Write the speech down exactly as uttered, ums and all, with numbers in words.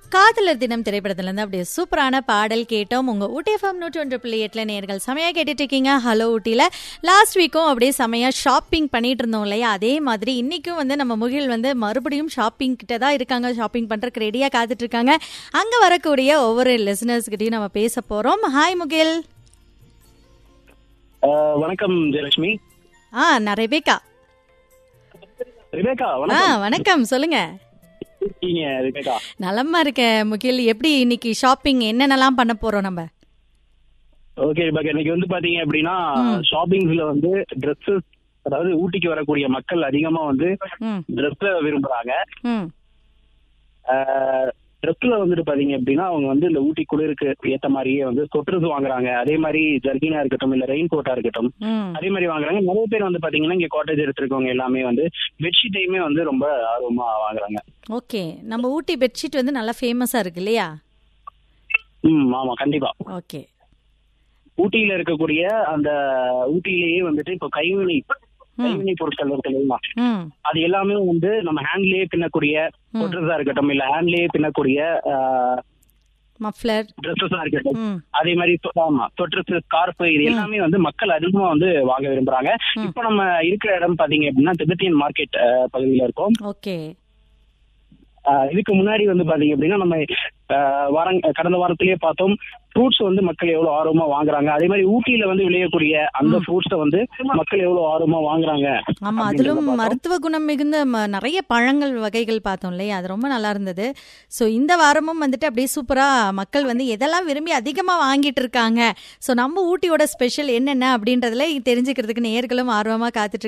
காதலர் தினம் திரைப்படத்துல இருந்து அப்படியே சூப்பரான பாடல் கேட்டோம். உங்க ஊட்டி எஃப்எம் நூற்றி ஒன்று புள்ளி எட்டுல நேர்கள் செமையா கேட்டுட்டு இருக்கீங்க. ஹலோ ஊட்டியில லாஸ்ட் வீக்கும் அப்படியே செமையா ஷாப்பிங் பண்ணிட்டு இருந்தோம் இல்லையா, அதே மாதிரி இன்னைக்கும் வந்து நம்ம முகில் வந்து மறுபடியும் ஷாப்பிங் கிட்ட தான் இருக்காங்க. ஷாப்பிங் பண்றதுக்கு ரெடியா காத்துட்டு இருக்காங்க. அங்க வரக்கூடிய ஒவ்வொரு லிசனர்ஸ் கிட்டையும் நம்ம பேச போறோம். ஹாய் முகில். வணக்கம் ஜெயலட்சுமி. ஆ நான் ரெபேக்கா. ரெபேக்கா வணக்கம். வணக்கம் சொல்லுங்க. நலமா இருக்கேன் முகில். எப்படி இன்னைக்கு ஷாப்பிங் என்னென்னலாம் பண்ண போறோம் நம்ம? ஓகே பட் இன்னைக்கு வந்து பாத்தீங்க அப்படின்னா ஷாப்பிங்ஸ்ல வந்து ட்ரெஸ்ஸஸ், அதாவது ஊட்டிக்கு வரக்கூடிய மக்கள் அதிகமா வந்து ட்ரெஸ் விரும்புறாங்க. ட்ரெஸ்ல வந்துட்டு பாத்தீங்க அப்படின்னா அவங்க வந்து இந்த ஊட்டி குளிருக்கு ஏத்த மாதிரியே வந்து சொட்டர்ஸ் வாங்குறாங்க. அதே மாதிரி ஜர்கினா இருக்கட்டும், இல்ல ரெயின் கோட்டா இருக்கட்டும், அதே மாதிரி வாங்குறாங்க. நிறைய பேர் வந்து பாத்தீங்கன்னா இங்க காட்டேஜ் எடுத்திருக்கவங்க எல்லாமே வந்து பெட்ஷீட்டையுமே வந்து ரொம்ப ஆர்வமா வாங்குறாங்க. ஓகே, நம்ம ஊட்டி பெட்ஷீட் வந்து நல்லா ஃபேமஸா இருக்கு இல்லையா? ம் ஆமா கண்டிப்பா. ஓகே, ஊட்டியில இருக்கக்கூடிய அந்த ஊட்டியிலேயே வந்துட்டு இப்போ கைவினை கைவினை பொருட்கள் இருக்கு இல்லையா, அது எல்லாமே வந்து நம்ம ஹேண்ட்லயே பின்னக்கூடிய சொட்டர்ஸா இருக்கட்டும், இல்ல ஹேண்ட்லயே பின்னக்கூடிய மஃப்ளர் ட்ரெஸ்ஸஸா இருக்கட்டும், அதே மாதிரி சொட்டர்ஸ், ஸ்கார்ஃப், இது எல்லாமே வந்து மக்கள் அதிகமா வந்து வாங்க விரும்புறாங்க. இப்போ நம்ம இருக்கிற இடம் பாத்தீங்க அப்படின்னா திபெத்தியன் மார்க்கெட் பகுதியில இருக்கோம். ஓகே, இதுக்கு முன்னாடி வந்து பாத்தீங்க அப்படின்னா நம்ம வாரம் கடந்த வாரத்திலேயே பார்த்தோம் ஃப்ரூட்ஸ் வந்து மக்கள் எவ்வளவு ஆர்வமா வாங்குறாங்க. அதே மாதிரி ஊட்டியில வந்து விளையக்கூடிய அந்த ஃப்ரூட்ஸ் வந்து மக்கள் எவ்வளவு ஆர்வமா வாங்குறாங்க. ஆமா, அதிலும் மருத்துவ குணம் மிகுந்த நிறைய பழங்கள் வகைகள் பார்த்தோம் இல்லையா, அது ரொம்ப நல்லா இருந்தது. ஸோ இந்த வாரமும் வந்துட்டு அப்படியே சூப்பரா மக்கள் வந்து எதெல்லாம் விரும்பி அதிகமா வாங்கிட்டு இருக்காங்க, ஸோ நம்ம ஊட்டியோட ஸ்பெஷல் என்னென்ன அப்படின்றதுல தெரிஞ்சுக்கிறதுக்கு நேயர்களும் ஆர்வமா காத்துட்டு